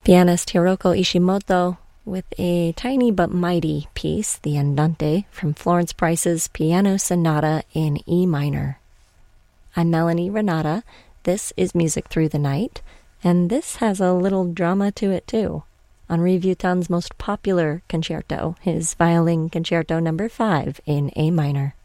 Pianist Hiroko Ishimoto with a tiny but mighty piece, the Andante, from Florence Price's Piano Sonata in E minor. I'm Melanie Renata. This is Music Through the Night, and this has a little drama to it too. Henri Vuitton's most popular concerto, his Violin Concerto No. 5 in A minor.